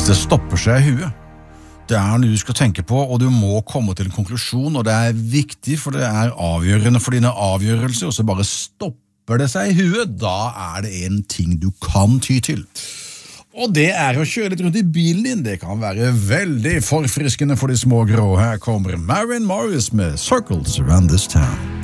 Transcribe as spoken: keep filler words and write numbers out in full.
det stopper seg i huet. Det er noe du skal tenke på, og du må komme til en konklusjon, og det er viktig, for det er avgjørende for dine avgjørelser, og så bare stopper det seg i huet, da er det en ting du kan ty til. Og det er å kjøre litt rundt i bilen din, det kan være veldig forfriskende for de små grå. Her kommer Maren Morris med Circles Around This Town.